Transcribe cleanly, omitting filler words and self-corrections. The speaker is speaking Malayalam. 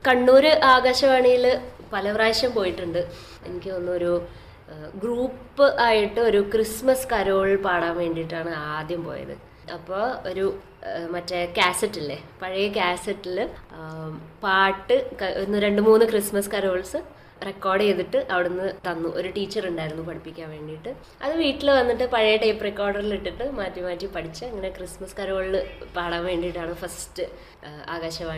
കണ്ണൂർ ആകാശവാണിയിൽ പല പ്രാവശ്യം പോയിട്ടുണ്ട്. എനിക്ക് തോന്നുന്നു ഒരു ഗ്രൂപ്പ് ആയിട്ട് ഒരു ക്രിസ്മസ് കരോൾ പാടാൻ വേണ്ടിയിട്ടാണ് ആദ്യം പോയത്. അപ്പോൾ ഒരു മറ്റേ കാസറ്റില്ലേ, പഴയ കാസറ്റിൽ പാട്ട് 2-3 ക്രിസ്മസ് കരോൾസ് റെക്കോർഡ് ചെയ്തിട്ട് അവിടുന്ന് തന്നു. ഒരു ടീച്ചർ ഉണ്ടായിരുന്നു പഠിപ്പിക്കാൻ വേണ്ടിയിട്ട്. അത് വീട്ടിൽ വന്നിട്ട് പഴയ ടേപ്പ് റെക്കോർഡറിൽ ഇട്ടിട്ട് മാറ്റി മാറ്റി പഠിച്ച് അങ്ങനെ ക്രിസ്മസ് കരോളിൽ പാടാൻ വേണ്ടിയിട്ടാണ് ഫസ്റ്റ് ആകാശവാണി